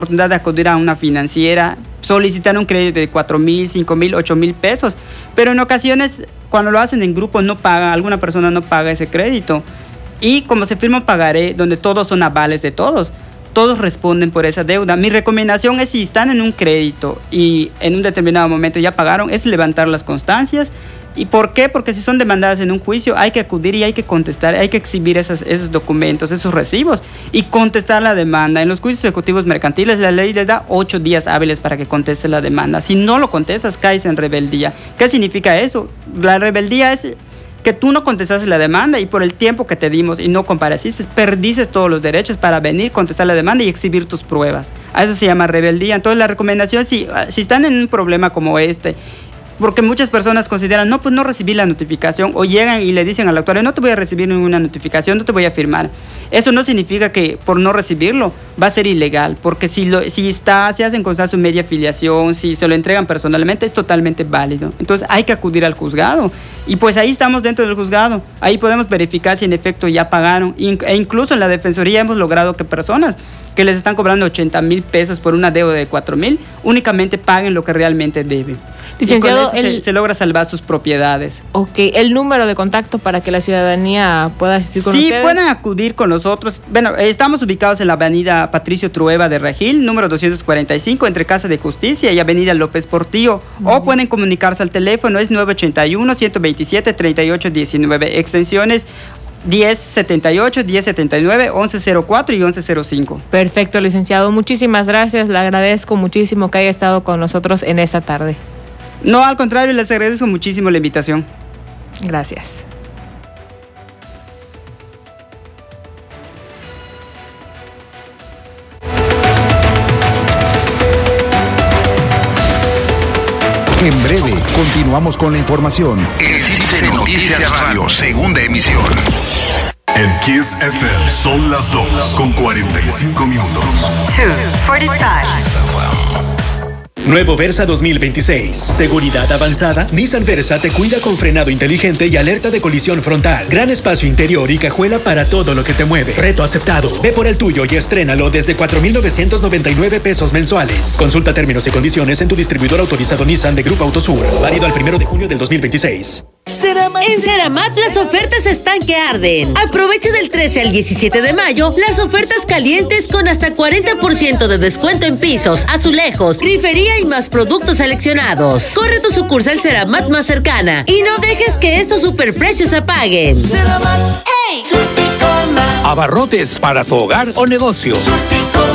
oportunidad de acudir a una financiera, solicitar un crédito de 4,000, 5,000, 8,000 pesos, pero en ocasiones cuando lo hacen en grupo no pagan, alguna persona no paga ese crédito, y como se firma un pagaré donde todos son avales de todos responden por esa deuda. Mi recomendación es, si están en un crédito y en un determinado momento ya pagaron, es levantar las constancias. ¿Y por qué? Porque si son demandadas en un juicio, hay que acudir y hay que contestar, hay que exhibir esos documentos, esos recibos y contestar la demanda. En los juicios ejecutivos mercantiles la ley les da 8 días hábiles para que conteste la demanda. Si no lo contestas, caes en rebeldía. ¿Qué significa eso? La rebeldía es que tú no contestaste la demanda y por el tiempo que te dimos y no compareciste, perdiste todos los derechos para venir, contestar la demanda y exhibir tus pruebas. A eso se llama rebeldía. Entonces la recomendación, si están en un problema como este, porque muchas personas consideran, no, pues no recibí la notificación, o llegan y le dicen al actuario, no te voy a recibir ninguna notificación, no te voy a firmar. Eso no significa que por no recibirlo va a ser ilegal, porque si se hacen constar su media afiliación, si se lo entregan personalmente, es totalmente válido. Entonces hay que acudir al juzgado, y pues ahí estamos dentro del juzgado, ahí podemos verificar si en efecto ya pagaron, e incluso en la Defensoría hemos logrado que personas que les están cobrando 80,000 pesos por una deuda de 4,000, únicamente paguen lo que realmente deben. Licenciado, y con eso se logra salvar sus propiedades. Ok, ¿el número de contacto para que la ciudadanía pueda asistir con ustedes? Sí, pueden acudir con nosotros. Bueno, estamos ubicados en la avenida Patricio Trueba de Regil, número 245, entre Casa de Justicia y avenida López Portillo. O pueden comunicarse al teléfono, es 981-127-3819, extensiones 1078, 1079, 1104 y 1105. Perfecto, licenciado. Muchísimas gracias. Le agradezco muchísimo que haya estado con nosotros en esta tarde. No, al contrario, les agradezco muchísimo la invitación. Gracias. En breve, continuamos con la información. Existe Noticias Radio, segunda emisión. En Kiss FM son las 2:45 minutos. 2:45. Nuevo Versa 2026. Seguridad avanzada. Nissan Versa te cuida con frenado inteligente y alerta de colisión frontal. Gran espacio interior y cajuela para todo lo que te mueve. Reto aceptado. Ve por el tuyo y estrénalo desde 4,999 pesos mensuales. Consulta términos y condiciones en tu distribuidor autorizado Nissan de Grupo Autosur. Válido al 1 de junio del 2026. En Ceramat las ofertas están que arden. Aprovecha del 13 al 17 de mayo las ofertas calientes con hasta 40% de descuento en pisos, azulejos, grifería y más productos seleccionados. Corre tu sucursal Ceramat más cercana y no dejes que estos superprecios apaguen. Abarrotes para tu hogar o negocio.